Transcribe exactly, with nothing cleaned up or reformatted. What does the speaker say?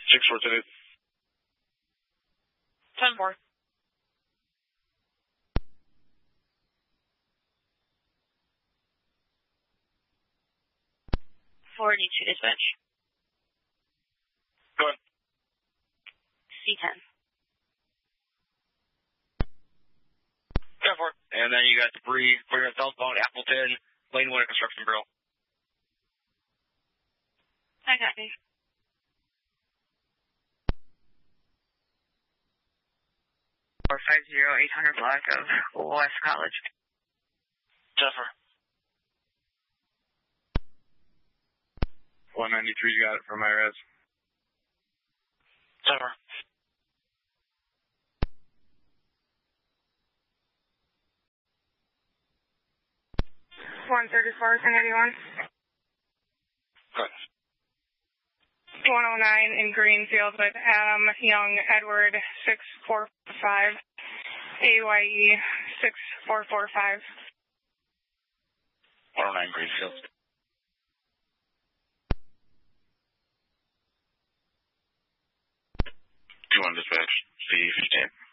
six four two. ten four. forty-two dispatch. Go ahead. C ten. ten four. And then you got debris for your southbound Appleton, lane one construction bureau. I got you. four five zero, eight hundred block of West College. Jennifer. one ninety-three, you got it from IRES. Jennifer. one thirty-four, ten eighty-one. Good. one oh nine in Greenfield with Adam Young Edward six four five. A Y E six four four five. one oh nine Greenfield. two one dispatch, C fifteen.